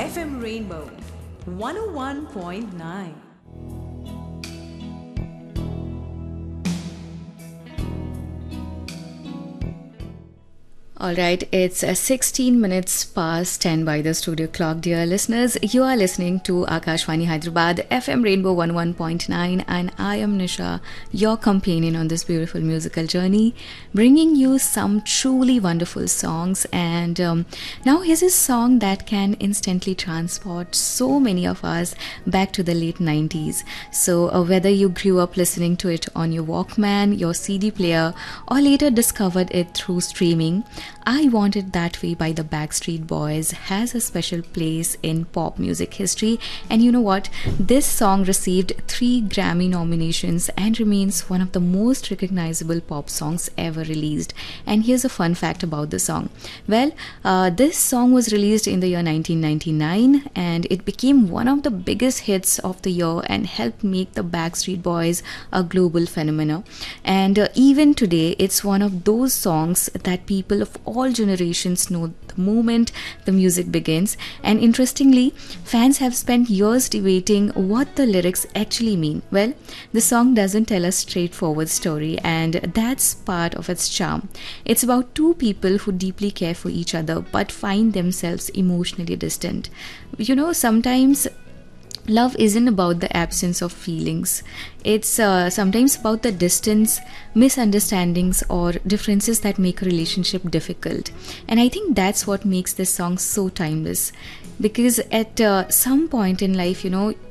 FM Rainbow 101.9. All right, it's 16 minutes past 10 by the studio clock, dear listeners. You are listening to Akashvani Hyderabad, FM Rainbow 11.9, and I am Nisha, your companion on this beautiful musical journey, bringing you some truly wonderful songs. And now here's a song that can instantly transport so many of us back to the late 90s. So whether you grew up listening to it on your Walkman, your CD player, or later discovered it through streaming, I Want It That Way by the Backstreet Boys has a special place in pop music history. And you know what? This song received 3 Grammy nominations and remains one of the most recognizable pop songs ever released. And here's a fun fact about the song. Well, this song was released in the year 1999 and it became one of the biggest hits of the year and helped make the Backstreet Boys a global phenomenon. And even today, it's one of those songs that people of all generations know the moment the music begins. And interestingly, fans have spent years debating what the lyrics actually mean. Well, the song doesn't tell a straightforward story, and that's part of its charm. It's about 2 people who deeply care for each other but find themselves emotionally distant. You know, sometimes love isn't about the absence of feelings. It's sometimes about the distance, misunderstandings, or differences that make a relationship difficult. And I think that's what makes this song so timeless. Because at some point in life, you know,